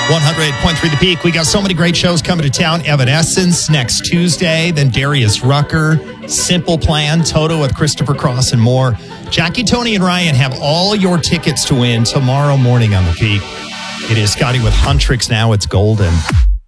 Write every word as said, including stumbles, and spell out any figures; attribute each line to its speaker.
Speaker 1: one oh eight point three The Peak. We got so many great shows coming to town. Evanescence next Tuesday, then Darius Rucker, Simple Plan, Toto with Christopher Cross, and more. Jackie, Tony, and Ryan have all your tickets to win tomorrow morning on The Peak. It is Scotty with Huntrix Now. It's golden.